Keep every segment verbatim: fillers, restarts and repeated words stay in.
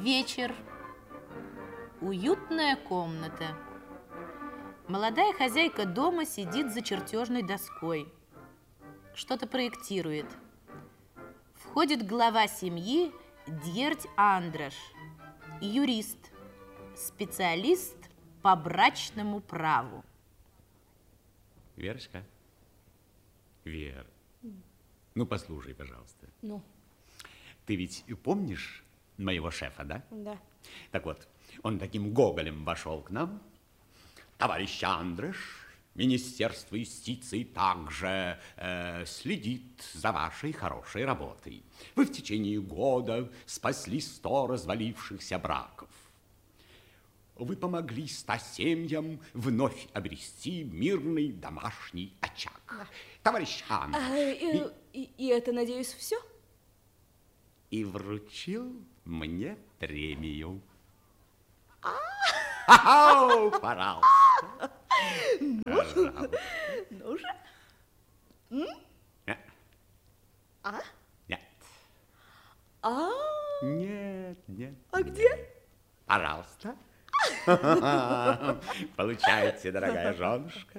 Вечер. Уютная комната. Молодая хозяйка дома сидит за чертежной доской. Что-то проектирует. Входит глава семьи Дьерть Андрош, юрист, специалист по брачному праву. Верочка, Вер, ну послушай, пожалуйста. Ну? Ты ведь помнишь моего шефа, да? Да. Так вот, он таким гоголем вошел к нам. Товарищ Андрош, Министерство юстиции также э, следит за вашей хорошей работой. Вы в течение года спасли сто развалившихся браков. Вы помогли ста семьям вновь обрести мирный домашний очаг. Да. Товарищ Андрош. А, и, и, и это, надеюсь, все? И вручил мне премию. А-а-а! Пожалуйста. Ну, ну же. Нет. А? Нет. А? Нет, нет. А где? Пожалуйста. Получайте, дорогая женушка.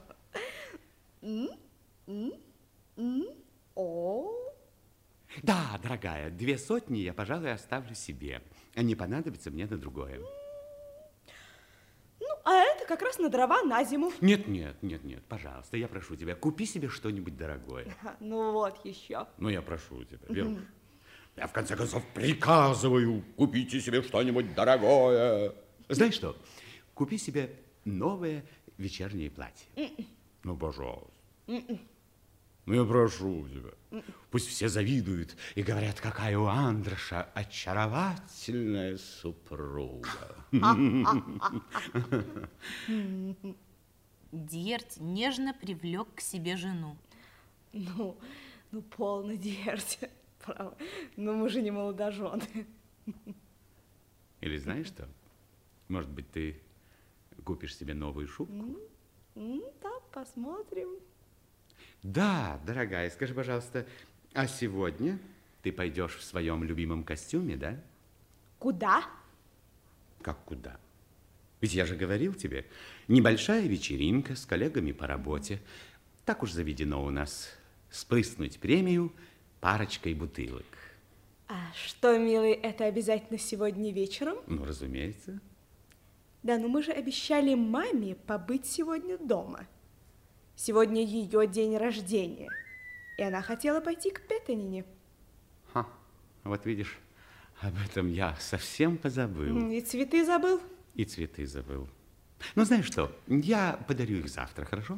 О. Да, дорогая, две сотни я, пожалуй, оставлю себе. Не понадобится мне на другое. Ну, а это как раз на дрова на зиму. Нет, нет, нет, нет, пожалуйста, я прошу тебя, купи себе что-нибудь дорогое. Ну вот еще. Ну, я прошу тебя, Веруш. Я, в конце концов, приказываю, купите себе что-нибудь дорогое. Знаешь что, купи себе новое вечернее платье. Ну, пожалуйста. Ну, я прошу тебя. Пусть все завидуют и говорят, какая у Андроша очаровательная супруга. Дьерть нежно привлек к себе жену. Ну, ну полно, Дьерть. Право. Но мы же не молодожены. Или знаешь что? Может быть, ты купишь себе новую шубку? Да, посмотрим. Да, дорогая, скажи, пожалуйста, а сегодня ты пойдешь в своем любимом костюме, да? Куда? Как куда? Ведь я же говорил тебе, небольшая вечеринка с коллегами по работе. Так уж заведено у нас спрыснуть премию парочкой бутылок. А что, милый, это обязательно сегодня вечером? Ну, разумеется. Да, но мы же обещали маме побыть сегодня дома. Сегодня ее день рождения, и она хотела пойти к Петанине. Ха, вот видишь, об этом я совсем позабыл. И цветы забыл? И цветы забыл. Ну, знаешь что, я подарю их завтра, хорошо?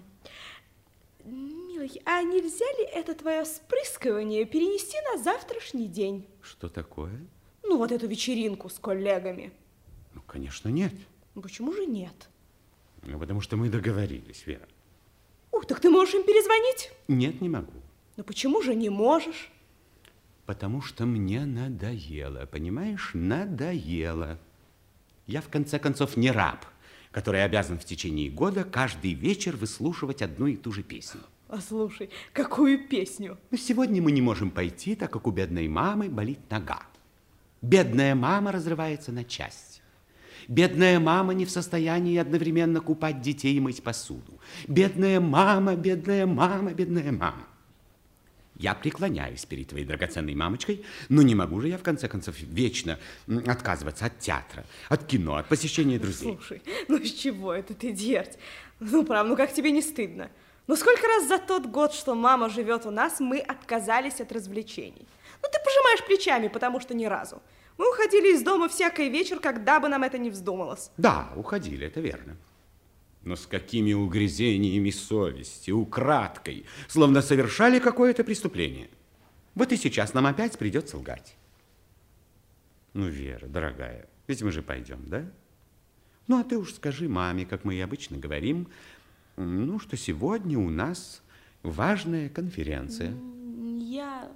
Милый, а нельзя ли это твое спрыскивание перенести на завтрашний день? Что такое? Ну, вот эту вечеринку с коллегами. Ну, конечно, нет. Почему же нет? Ну, потому что мы договорились, Вера. Ух, так ты можешь им перезвонить? Нет, не могу. Ну, почему же не можешь? Потому что мне надоело, понимаешь? Надоело. Я, в конце концов, не раб, который обязан в течение года каждый вечер выслушивать одну и ту же песню. А слушай, какую песню? Но сегодня мы не можем пойти, так как у бедной мамы болит нога. Бедная мама разрывается на части. Бедная мама не в состоянии одновременно купать детей и мыть посуду. Бедная мама, бедная мама, бедная мама. Я преклоняюсь перед твоей драгоценной мамочкой, но не могу же я, в конце концов, вечно отказываться от театра, от кино, от посещения друзей. Слушай, ну с чего это ты, Дьерть? Ну, правда, ну как тебе не стыдно? Ну сколько раз за тот год, что мама живет у нас, мы отказались от развлечений? Ну ты пожимаешь плечами, потому что ни разу. Мы уходили из дома всякий вечер, когда бы нам это не вздумалось. Да, уходили, это верно. Но с какими угрызениями совести, украдкой, словно совершали какое-то преступление. Вот и сейчас нам опять придется лгать. Ну, Вера, дорогая, ведь мы же пойдем, да? Ну, а ты уж скажи маме, как мы и обычно говорим, ну, что сегодня у нас важная конференция. Я...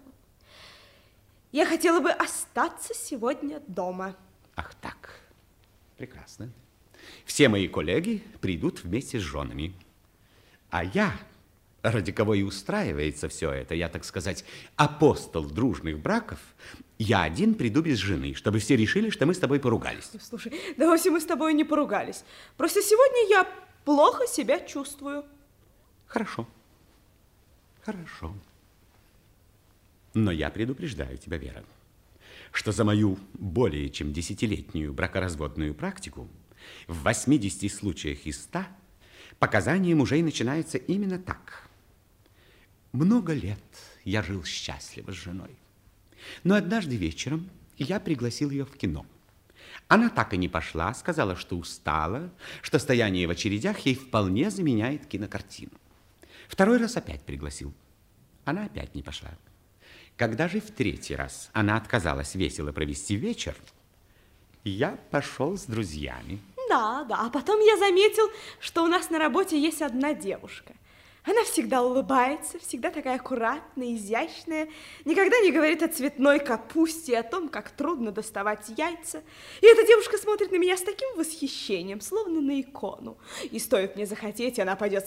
Я хотела бы остаться сегодня дома. Ах так, прекрасно. Все мои коллеги придут вместе с женами. А я ради кого и устраивается все это, я, так сказать, апостол дружных браков, я один приду без жены, чтобы все решили, что мы с тобой поругались. Слушай, да вовсе мы с тобой не поругались. Просто сегодня я плохо себя чувствую. Хорошо. Хорошо. Но я предупреждаю тебя, Вера, что за мою более чем десятилетнюю бракоразводную практику в восьмидесяти случаях из ста показания мужей начинаются именно так. Много лет я жил счастливо с женой. Но однажды вечером я пригласил ее в кино. Она так и не пошла, сказала, что устала, что стояние в очередях ей вполне заменяет кинокартину. Второй раз опять пригласил. Она опять не пошла. Когда же в третий раз она отказалась весело провести вечер, я пошел с друзьями. Да, да, а потом я заметил, что у нас на работе есть одна девушка. Она всегда улыбается, всегда такая аккуратная, изящная, никогда не говорит о цветной капусте, о том, как трудно доставать яйца. И эта девушка смотрит на меня с таким восхищением, словно на икону. И стоит мне захотеть, она пойдет